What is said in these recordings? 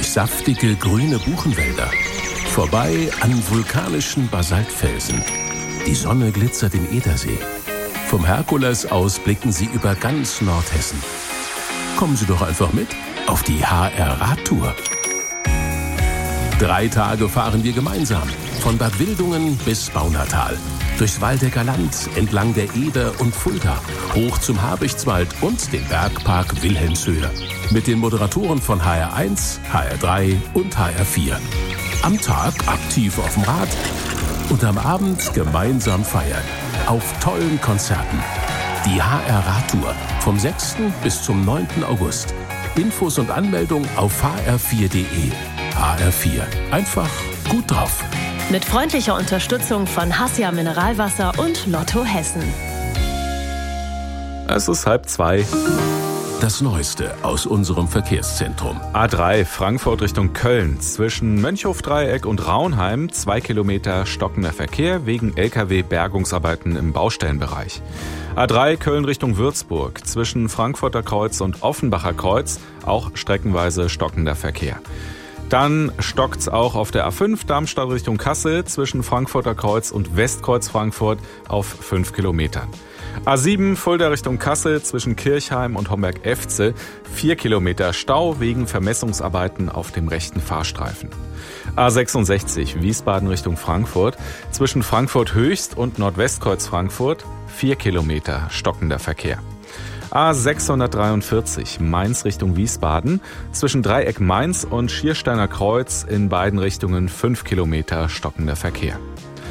durch saftige grüne Buchenwälder, vorbei an vulkanischen Basaltfelsen. Die Sonne glitzert im Edersee. Vom Herkules aus blicken Sie über ganz Nordhessen. Kommen Sie doch einfach mit auf die HR-Radtour. 3 Tage fahren wir gemeinsam, von Bad Wildungen bis Baunatal. Durchs Waldecker Land, entlang der Eder und Fulda, hoch zum Habichtswald und den Bergpark Wilhelmshöhe. Mit den Moderatoren von HR1, HR3 und HR4. Am Tag aktiv auf dem Rad und am Abend gemeinsam feiern. Auf tollen Konzerten. Die HR-Radtour vom 6. bis zum 9. August. Infos und Anmeldung auf hr4.de. HR4. Einfach gut drauf. Mit freundlicher Unterstützung von Hassia Mineralwasser und Lotto Hessen. Es ist 1:30. Das Neueste aus unserem Verkehrszentrum. A3 Frankfurt Richtung Köln. Zwischen Mönchhof-Dreieck und Raunheim 2 Kilometer stockender Verkehr wegen LKW-Bergungsarbeiten im Baustellenbereich. A3 Köln Richtung Würzburg. Zwischen Frankfurter Kreuz und Offenbacher Kreuz auch streckenweise stockender Verkehr. Dann stockt's auch auf der A5 Darmstadt Richtung Kassel zwischen Frankfurter Kreuz und Westkreuz Frankfurt auf 5 Kilometern. A7 Fulda Richtung Kassel zwischen Kirchheim und Homberg-Efze 4 Kilometer Stau wegen Vermessungsarbeiten auf dem rechten Fahrstreifen. A66 Wiesbaden Richtung Frankfurt zwischen Frankfurt Höchst und Nordwestkreuz Frankfurt 4 Kilometer stockender Verkehr. A643 Mainz Richtung Wiesbaden zwischen Dreieck Mainz und Schiersteiner Kreuz in beiden Richtungen 5 Kilometer stockender Verkehr.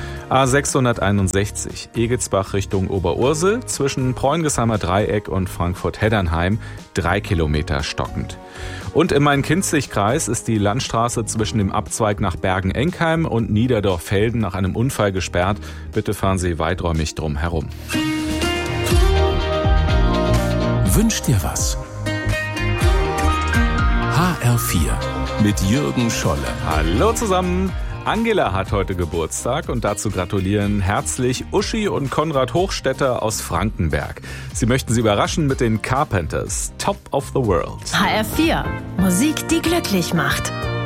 A661 Egelsbach Richtung Oberursel zwischen Preungesheimer Dreieck und Frankfurt-Heddernheim 3 Kilometer stockend. Und im Main-Kinzig-Kreis ist die Landstraße zwischen dem Abzweig nach Bergen-Enkheim und Niederdorf-Felden nach einem Unfall gesperrt. Bitte fahren Sie weiträumig drum herum. Wünsch dir was. HR4 mit Jürgen Scholle. Hallo zusammen. Angela hat heute Geburtstag und dazu gratulieren herzlich Uschi und Konrad Hochstetter aus Frankenberg. Sie möchten Sie überraschen mit den Carpenters, Top of the World. HR4, Musik, die glücklich macht.